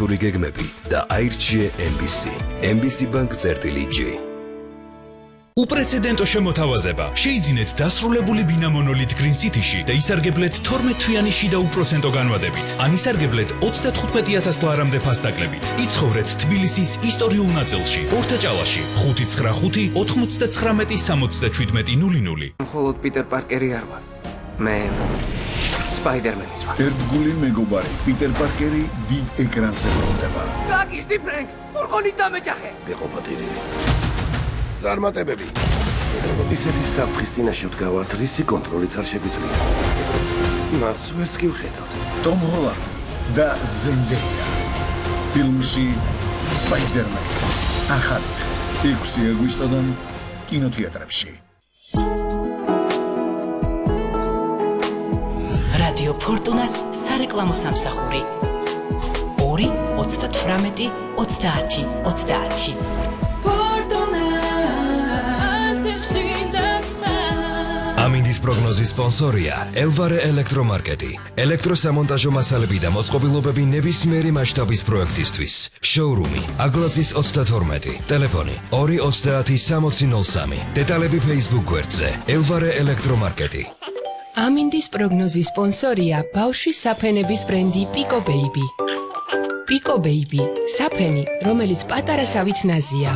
ფინანსური გეგმები და აირჩიე MBC. MBC Bank-G. უპრეცედენტო შემოთავაზება. შეიძინეთ დასრულებული ბინა მონოლით Green City-ში და ისარგებლეთ 12 თვიანი შიდა უპროცენტო განვადებით. ან ისარგებლეთ 35,000 ლარამდე ფასდაკლებით. იცხოვრეთ თბილისის ისტორიულ ნაწილში, ორთაჭალაში, 595 99 67 00. მხოლოდ პიტერ პარკერი არ ვარ. მე სპაიდერმენის ვარ. ერთგული მეგობარი პიტერ პარკერი დიდ ეკრანზე ბრუნდება. გაგიზდი ფრენკ, ფურგონით დამეჯახე. გეყოფადირი. ზარმატებები. ისეთი საფრთხის წინაშე ვდგავართ, რისი კონტროლიც არ შეგვიძლია. მას ვერც კი ვხედავთ. ტომ ჰოლანდი და ზენდეია. ფილმში სპაიდერმენი. ახალი 6 აგვისტოდან კინოთეატრებში. რადიო ფორტუნას სარეკლამო სამსახური 2 38 30 30. ამინდის პროგნოზის სპონსორია ელვარე ელექტრომარკეტი. ელექტროსამონტაჟო მასალები და მოწყობილობები ნებისმიერი მასშტაბის პროექტისთვის. შოურუმი აგლაძის 32. ტელეფონი 230 დეტალები Facebook გვერდზე ელვარე ელექტრომარკეტი. ამინდის პროგნოზის სპონსორია ბავშვის საფენების ბრენდი Pico Baby. Pico Baby საფენი, რომელიც პატარა სავით ნაზია.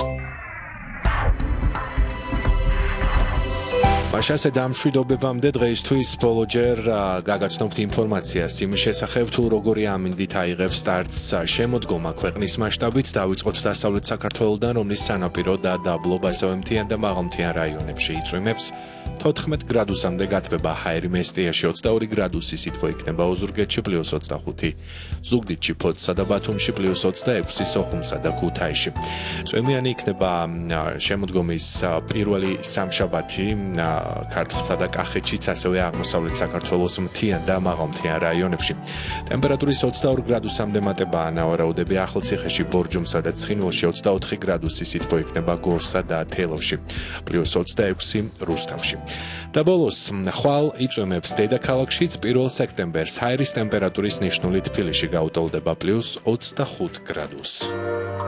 მაშასე დამშვიდობებამდე დღეისთვის ბოლოჯერ გაგაცნობთ ინფორმაციას იმის შესახებ თუ როგორი ამინდით აიღებს სტარტს შემოდგომა ქვეყნის მასშტაბით დავიწყოთ დასავლეთ საქართველოდან, რომლის სანაპირო და დაბლობ ასევე მთიან და მაღალმთიან რაიონებში იწვიმებს 14 გრადუსამდე გათბება ჰაერი მესტიაში 22 გრადუსი სითბო იქნება ოზურგეთში +25 ზუგდიდში ფოთსა და ბათუმში +26 სოხუმსა და ქუთაისში წვიმიანი იქნება შემოდგომის პირველი სამშაბათი ქართლსა და კახეთშიც ასევე აღმოსავლეთ საქართველოს მთიან და მაღალმთიან რაიონებში ტემპერატურის 22 გრადუსამდე მატებაა ნავარაუდები ახალციხეში ბორჯომსა და ცხინვალში 24 გრადუსი სითბო იქნება გორსა და თელავში +26 რუსთავში და ბოლოს ხვალ იწვიმებს დედაქალაქშიც 1 სექტემბერს ჰაერის ტემპერატურის ნიშნული თბილისში გაუტოლდება +25 გრადუსს.